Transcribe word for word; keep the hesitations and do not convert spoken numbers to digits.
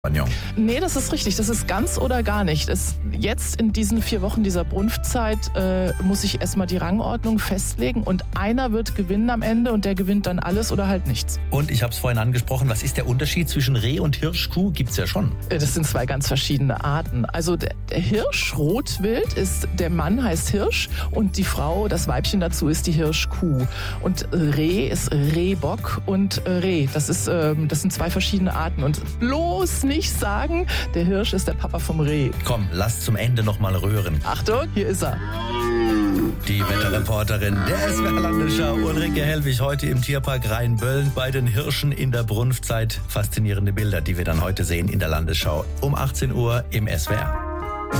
Nee, das ist richtig. Das ist ganz oder gar nicht. Es, jetzt in diesen vier Wochen dieser Brunftzeit äh, muss ich erstmal die Rangordnung festlegen und einer wird gewinnen am Ende und der gewinnt dann alles oder halt nichts. Und ich habe es vorhin angesprochen, was ist der Unterschied zwischen Reh und Hirschkuh? Gibt's ja schon. Das sind zwei ganz verschiedene Arten. Also der, der Hirsch, Rotwild, ist, der Mann heißt Hirsch und die Frau, das Weibchen dazu ist die Hirschkuh. Und Reh ist Rehbock und Reh. Das, ist, äh, das sind zwei verschiedene Arten und bloß nicht sagen, der Hirsch ist der Papa vom Reh. Komm, lass zum Ende noch mal rühren. Achtung, hier ist er. Die Wetterreporterin der S W R Landesschau, Ulrike Hellwig, heute im Tierpark Rheinböllen bei den Hirschen in der Brunftzeit. Faszinierende Bilder, die wir dann heute sehen in der Landesschau um achtzehn Uhr im S W R.